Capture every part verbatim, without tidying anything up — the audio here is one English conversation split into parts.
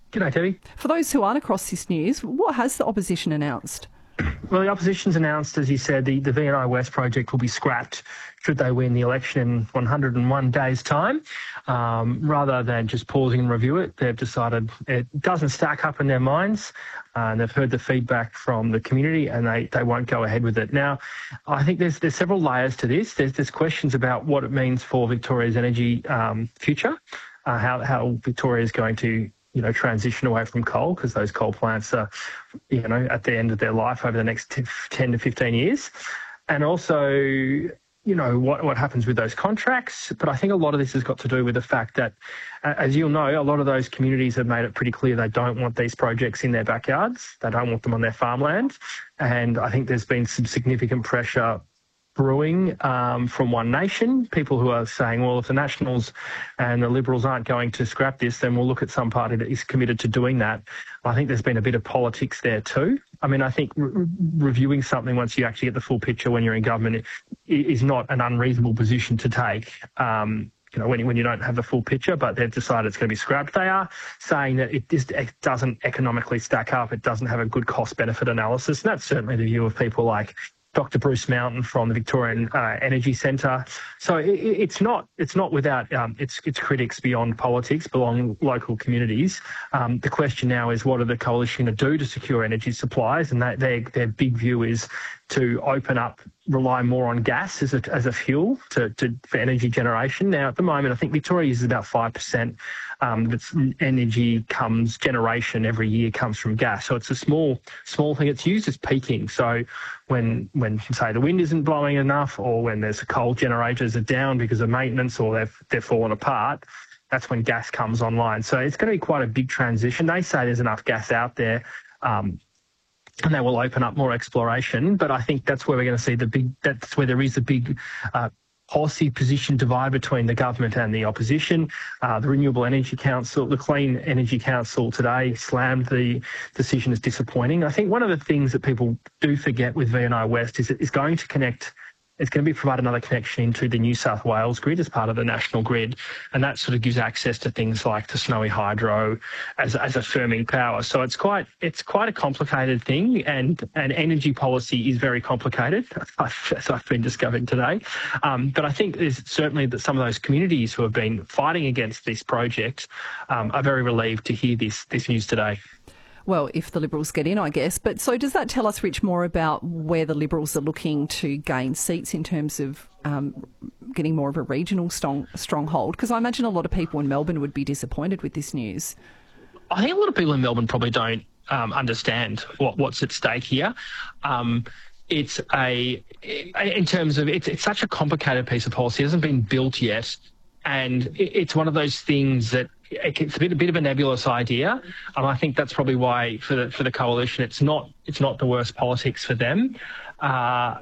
G'day, Debbie. For those who aren't across this news, what has the opposition announced? Well, the opposition's announced, as you said, the, the V N I West project will be scrapped should they win the election in one hundred and one days' time. Um, rather than just pausing and review it, they've decided it doesn't stack up in their minds, uh, and they've heard the feedback from the community, and they, they won't go ahead with it. Now, I think there's there's several layers to this. There's, there's questions about what it means for Victoria's energy um, future, uh, how, how Victoria is going to you know, transition away from coal, because those coal plants are, you know, at the end of their life over the next ten to fifteen years. And also, you know, what, what happens with those contracts. But I think a lot of this has got to do with the fact that, as you'll know, a lot of those communities have made it pretty clear they don't want these projects in their backyards. They don't want them on their farmland. And I think there's been some significant pressure brewing um, from One Nation, people who are saying, well, if the Nationals and the Liberals aren't going to scrap this, then we'll look at some party that is committed to doing that. I think there's been a bit of politics there too. I mean, I think re- reviewing something once you actually get the full picture when you're in government is not an unreasonable position to take. Um, you know, when you, when you don't have the full picture, but they've decided it's going to be scrapped. They are saying that it just it doesn't economically stack up. It doesn't have a good cost-benefit analysis. And that's certainly the view of people like Doctor Bruce Mountain from the Victorian uh, Energy Centre. So it, it's not it's not without um, its its critics beyond politics, beyond local communities. Um, the question now is, what are the coalition going to do to secure energy supplies? And that their their big view is to open up, rely more on gas as a as a fuel to, to for energy generation. Now, at the moment, I think Victoria uses about five percent um, of its energy comes generation every year comes from gas. So it's a small small thing. It's used as peaking. So when when say the wind isn't blowing enough, or when there's coal generators are down because of maintenance, or they've they've fallen apart, that's when gas comes online. So it's going to be quite a big transition. They say there's enough gas out there. Um, And that will open up more exploration. But I think that's where we're going to see the big, that's where there is a big uh, policy position divide between the government and the opposition. Uh, the Renewable Energy Council, the Clean Energy Council today slammed the decision as disappointing. I think one of the things that people do forget with V N I West is it is going to connect It's going to be provide another connection into the New South Wales grid as part of the national grid, and that sort of gives access to things like the Snowy Hydro as, as a firming power. So it's quite it's quite a complicated thing, and, and energy policy is very complicated, as I've been discovering today. Um, but I think there's certainly that some of those communities who have been fighting against this project um, are very relieved to hear this this news today. Well, if the Liberals get in, I guess. But so does that tell us, Rich, more about where the Liberals are looking to gain seats in terms of um, getting more of a regional strong, stronghold? Because I imagine a lot of people in Melbourne would be disappointed with this news. I think a lot of people in Melbourne probably don't um, understand what, what's at stake here. Um, it's a, in terms of, it's, it's such a complicated piece of policy. It hasn't been built yet. And it's one of those things that it's a bit, a bit of a nebulous idea, and I think that's probably why for the for the coalition, it's not it's not the worst politics for them. Uh,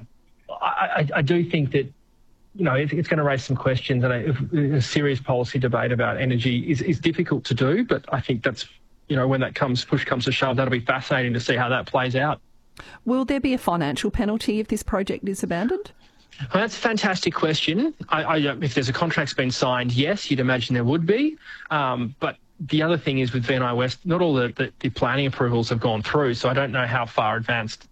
I, I do think that you know it, it's going to raise some questions, and a, a serious policy debate about energy is, is difficult to do. But I think that's you know when that comes push comes to shove, that'll be fascinating to see how that plays out. Will there be a financial penalty if this project is abandoned? Well, that's a fantastic question. I, I, if there's a contract's been signed, yes, you'd imagine there would be. Um, but the other thing is with V N I West, not all the, the, the planning approvals have gone through, so I don't know how far advanced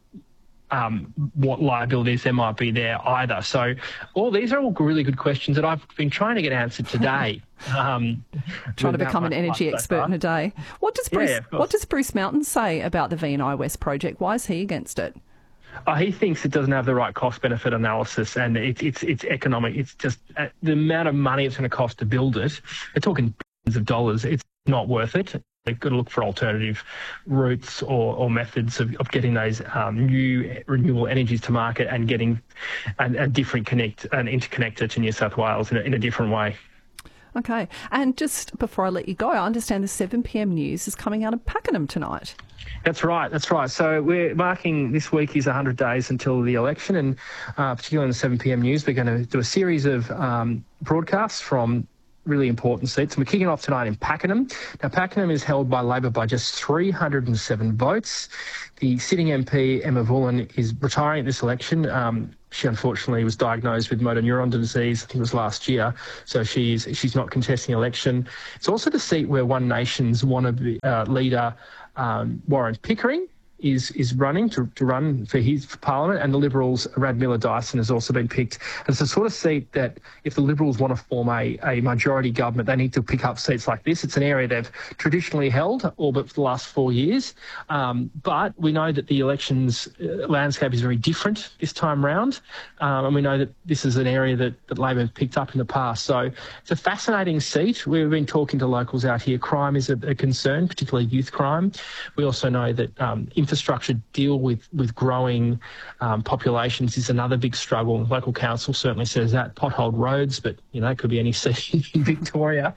um, what liabilities there might be there either. So all these are all really good questions that I've been trying to get answered today. Um, trying to become an energy expert so in a day. What does Bruce, yeah, what does Bruce Mountain say about the V N I West project? Why is he against it? Uh, he thinks it doesn't have the right cost-benefit analysis, and it, it's it's economic. It's just uh, the amount of money it's going to cost to build it. We're talking billions of dollars. It's not worth it. They've got to look for alternative routes or, or methods of, of getting those um, new renewable energies to market and getting a, a different connect, an interconnector to New South Wales in a, in a different way. Okay. And just before I let you go, I understand the seven p m news is coming out of Pakenham tonight. That's right, that's right. So we're marking this week is one hundred days until the election, and uh, particularly on the seven p m news, we're going to do a series of um, broadcasts from really important seats. And we're kicking off tonight in Pakenham. Now, Pakenham is held by Labor by just three hundred seven votes. The sitting M P, Emma Vullen, is retiring at this election. Um, She unfortunately was diagnosed with motor neuron disease, I think it was last year, so she's she's not contesting election. It's also the seat where One Nation's wannabe uh, leader, um, Warren Pickering, is is running to, to run for his for Parliament, and the Liberals, Radmilla Dyson, has also been picked. And it's the sort of seat that if the Liberals want to form a, a majority government, they need to pick up seats like this. It's an area they've traditionally held, all but for the last four years. Um, but we know that the elections uh, landscape is very different this time round, um, and we know that this is an area that, that Labor have picked up in the past. So it's a fascinating seat. We've been talking to locals out here. Crime is a, a concern, particularly youth crime. We also know that um, infrastructure deal with, with growing um, populations is another big struggle. Local council certainly says that. Potholed roads, but, you know, it could be any seat in Victoria.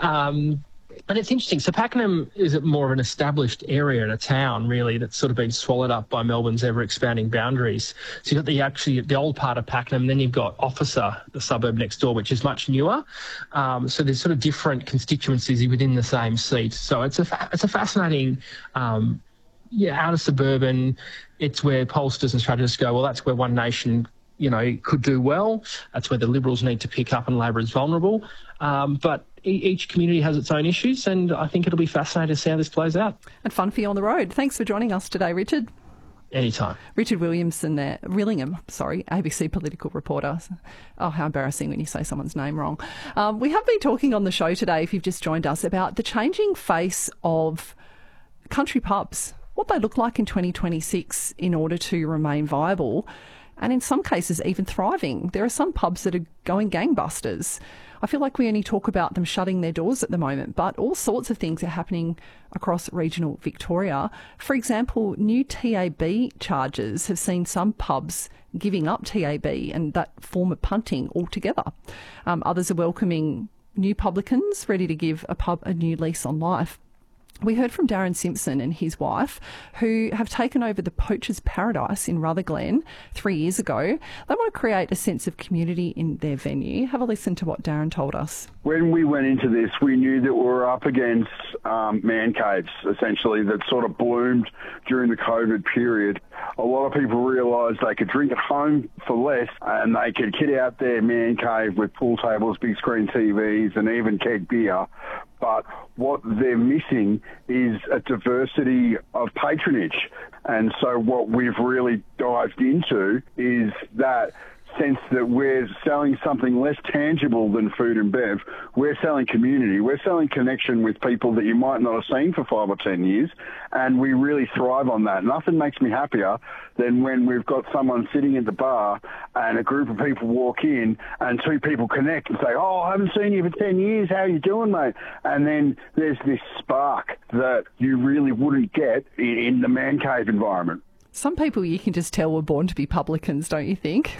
Um, and it's interesting. So Pakenham is more of an established area in a town, really, that's sort of been swallowed up by Melbourne's ever-expanding boundaries. So you've got the actually the old part of Pakenham, and then you've got Officer, the suburb next door, which is much newer. Um, so there's sort of different constituencies within the same seat. So it's a fa- it's a fascinating. Um, Yeah, out of suburban, it's where pollsters and strategists go, well, that's where One Nation, you know, could do well. That's where the Liberals need to pick up and Labor is vulnerable. Um, but e- each community has its own issues, and I think it'll be fascinating to see how this plays out. And fun for you on the road. Thanks for joining us today, Richard. Anytime. Richard Williamson there, Willingham, sorry, A B C political reporter. Oh, how embarrassing when you say someone's name wrong. Um, we have been talking on the show today, if you've just joined us, about the changing face of country pubs, what they look like in twenty twenty-six in order to remain viable, and in some cases even thriving. There are some pubs that are going gangbusters. I feel like we only talk about them shutting their doors at the moment, but all sorts of things are happening across regional Victoria. For example, new T A B charges have seen some pubs giving up T A B and that form of punting altogether. Um, others are welcoming new publicans ready to give a pub a new lease on life. We heard from Darren Simpson and his wife, who have taken over the Poacher's Paradise in Rutherglen three years ago. They want to create a sense of community in their venue. Have a listen to what Darren told us. When we went into this, we knew that we were up against um, man caves, essentially, that sort of bloomed during the COVID period. A lot of people realised they could drink at home for less, and they could kit out their man cave with pool tables, big screen T Vs, and even keg beer. But what they're missing is a diversity of patronage. And so what we've really dived into is that sense that we're selling something less tangible than food and bev. We're selling community. We're selling connection with people that you might not have seen for five or ten years, and we really thrive on that. Nothing makes me happier than when we've got someone sitting at the bar and a group of people walk in and two people connect and say, oh, I haven't seen you for ten years. How you doing, mate? And then there's this spark that you really wouldn't get in the man cave environment. Some people you can just tell were born to be publicans, don't you think?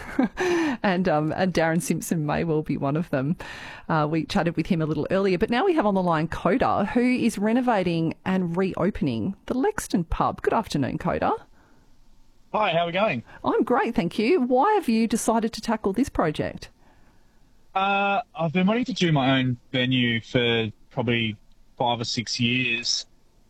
and um, and Darren Simpson may well be one of them. Uh, we chatted with him a little earlier, but now we have on the line Coda, who is renovating and reopening the Lexton pub. Good afternoon, Coda. Hi, how are we going? I'm great, thank you. Why have you decided to tackle this project? Uh, I've been wanting to do my own venue for probably five or six years.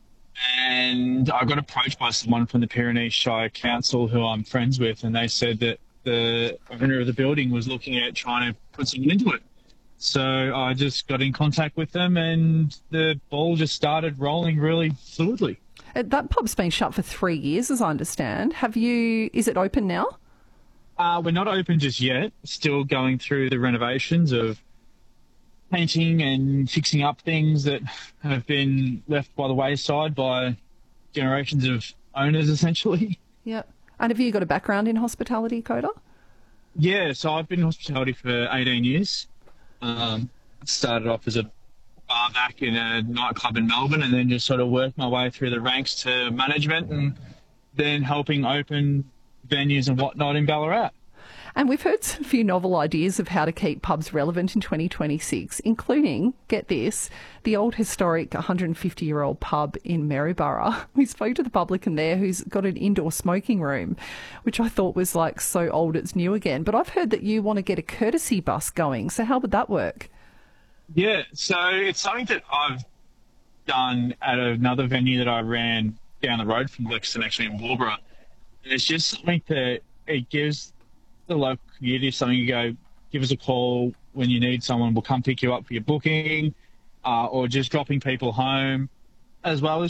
And I got approached by someone from the Pyrenees Shire Council who I'm friends with, and they said that the owner of the building was looking at trying to put something into it. So I just got in contact with them, and the ball just started rolling really fluidly. That pub's been shut for three years, as I understand. Have you? Is it open now? Uh, we're not open just yet. Still going through the renovations of painting and fixing up things that have been left by the wayside by generations of owners, essentially. Yeah. And have you got a background in hospitality, Coda? Yeah, so I've been in hospitality for eighteen years. Um, started off as a bar back in a nightclub in Melbourne, and then just sort of worked my way through the ranks to management, and then helping open venues and whatnot in Ballarat. And we've heard a few novel ideas of how to keep pubs relevant in twenty twenty-six, including, get this, the old historic one hundred fifty-year-old pub in Maryborough. We spoke to the publican there who's got an indoor smoking room, which I thought was like so old it's new again. But I've heard that you want to get a courtesy bus going. So how would that work? Yeah, so it's something that I've done at another venue that I ran down the road from Lexton, actually in Waubra. And it's just something that it gives the local community is something you go, give us a call when you need someone. We'll come pick you up for your booking, uh, or just dropping people home, as well as